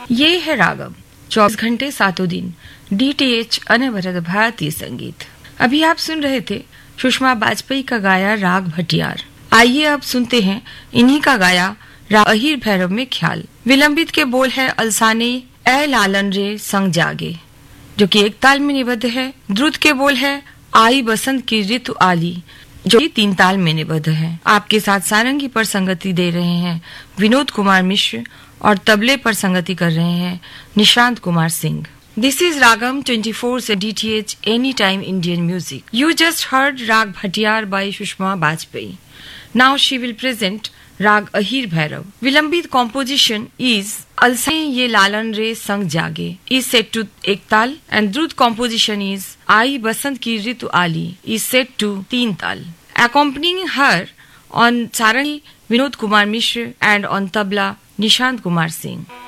ये है रागम 24 घंटे सातों दिन DTH अनवरत भारतीय संगीत। अभी आप सुन रहे थे सुषमा बाजपेयी का गाया राग भटियार। आइए अब सुनते हैं इन्हीं का गाया राग अहिर भैरव में ख्याल। विलंबित के बोल है अलसाने ए लालन रे संग जागे, जो कि एक ताल में निबद्ध है। द्रुत के बोल है आई बसंत की ऋतु आली, जो 3 ताल में निबद्ध है। आपके साथ सारंगी पर संगति दे रहे हैं विनोद कुमार मिश्र और तबले पर संगति कर रहे हैं Nishant Kumar Singh. This is Ragam 24 DTH Anytime Indian Music. You just heard Rag Bhatiyar by Sushma Bajpai. Now she will present Rag Ahir Bhairav. Vilambit composition is Alsane Ye Lalan Re Sang Jage is set to ek tal, and Drut composition is Ai Basant Ki Ritu Ali is set to 3 tal. Accompanying her on sarangi Vinod Kumar Mishra and on tabla Nishant Kumar Singh.